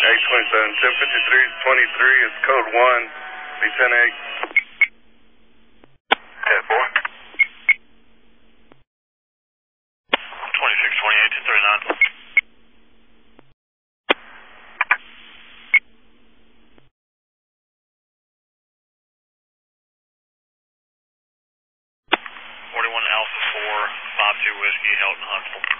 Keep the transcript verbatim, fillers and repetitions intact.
eight twenty-seven, ten fifty-three is twenty-three, it's code one, be ten eight. ten four. twenty-six twenty-eight, ten thirty-nine. forty-one Alpha four, five two Whiskey, Hilton Huntsville.